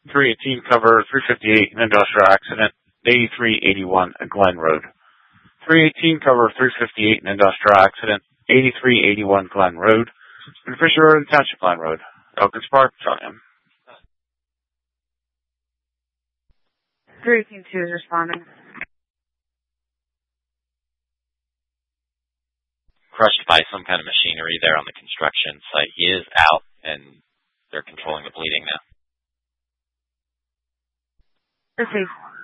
318, cover 358, an industrial accident, 8381 Glen Road. 318, cover 358, an industrial accident, 8381 Glen Road, and Fisher Road and Township Glen Road. Elkins Park, Battalion. 318-2 is responding. Crushed by some kind of machinery there on the construction site. He is out, and they're controlling the bleeding now. Received.